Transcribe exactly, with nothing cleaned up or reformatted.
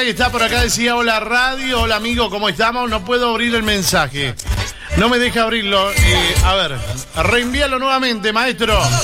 que está por acá decía, hola radio, hola amigo, ¿cómo estamos? No puedo abrir el mensaje. No me deja abrirlo. Eh, a ver, reenvíalo nuevamente, maestro.